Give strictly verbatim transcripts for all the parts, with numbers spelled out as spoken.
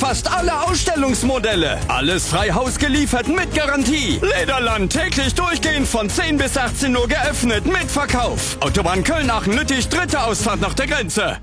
fast alle Ausstellungsmodelle. Alles frei Haus geliefert mit Garantie. Lederland täglich durchgehend von zehn bis achtzehn Uhr geöffnet mit Verkauf. Autobahn Köln-Aachen-Lüttich, dritte Ausfahrt nach der Grenze.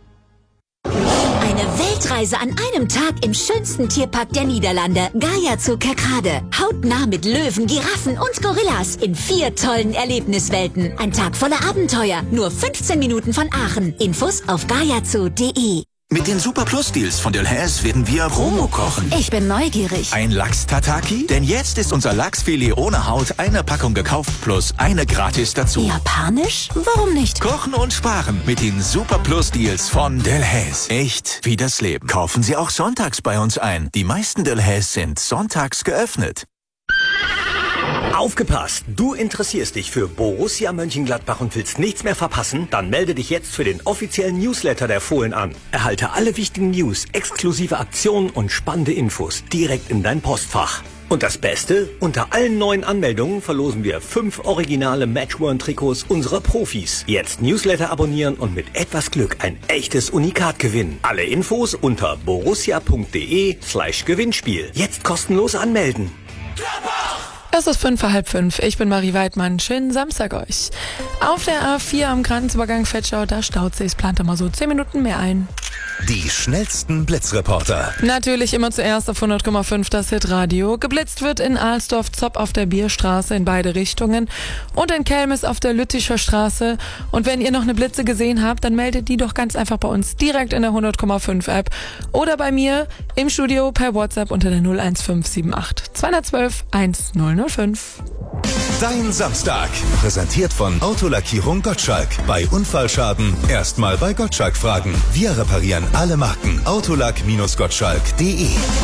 Eine Weltreise an einem Tag im schönsten Tierpark der Niederlande. Gaia Zoo Kerkrade. Hautnah mit Löwen, Giraffen und Gorillas in vier tollen Erlebniswelten. Ein Tag voller Abenteuer. Nur fünfzehn Minuten von Aachen. Infos auf gaiazoo punkt de. Mit den Super Plus Deals von Delhaize werden wir Promo kochen. Ich bin neugierig. Ein Lachs-Tataki? Denn jetzt ist unser Lachsfilet ohne Haut eine Packung gekauft plus eine gratis dazu. Japanisch? Warum nicht? Kochen und sparen mit den Super Plus Deals von Delhaize. Echt wie das Leben. Kaufen Sie auch sonntags bei uns ein. Die meisten Delhaize sind sonntags geöffnet. Aufgepasst! Du interessierst dich für Borussia Mönchengladbach und willst nichts mehr verpassen? Dann melde dich jetzt für den offiziellen Newsletter der Fohlen an. Erhalte alle wichtigen News, exklusive Aktionen und spannende Infos direkt in dein Postfach. Und das Beste? Unter allen neuen Anmeldungen verlosen wir fünf originale Matchworn-Trikots unserer Profis. Jetzt Newsletter abonnieren und mit etwas Glück ein echtes Unikat gewinnen. Alle Infos unter borussia.de slash Gewinnspiel. Jetzt kostenlos anmelden. Es ist fünf vor halb fünf. Ich bin Marie Weidmann. Schönen Samstag euch. Auf der A vier am Grenzübergang Vetschau, da staut sich. Es plant immer so zehn Minuten mehr ein. Die schnellsten Blitzreporter. Natürlich immer zuerst auf hundert Komma fünf das Hitradio. Geblitzt wird in Alsdorf-Zopp auf der Bierstraße in beide Richtungen und in Kelmis auf der Lütticher Straße. Und wenn ihr noch eine Blitze gesehen habt, dann meldet die doch ganz einfach bei uns direkt in der hundert Komma fünf App oder bei mir im Studio per WhatsApp unter der null eins fünf sieben acht zwei eins zwei eins null null fünf. Dein Samstag. Präsentiert von Autolackierung Gottschalk. Bei Unfallschaden erstmal bei Gottschalk fragen. Wir reparieren alle Marken. Autolack-Gottschalk punkt de